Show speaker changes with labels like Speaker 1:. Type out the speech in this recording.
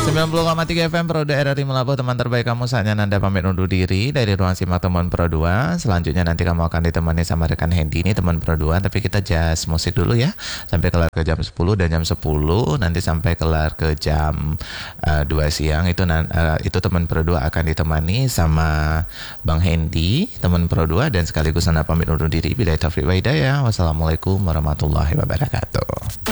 Speaker 1: 90,3 FM Pro Daerah Timulabu, teman terbaik kamu. Saatnya Nanda pamit undur diri dari ruang simak teman Pro 2. Selanjutnya nanti kamu akan ditemani sama rekan Hendy ini teman Pro 2. Tapi kita jazz musik dulu ya, sampai kelar ke jam 10, dan jam 10 nanti sampai kelar ke jam 2 siang itu teman Pro 2 akan ditemani sama Bang Hendy teman Pro 2, dan sekaligus Nanda pamit undur diri. Billahi taufiq wa hidayah. Wassalamualaikum warahmatullahi wabarakatuh.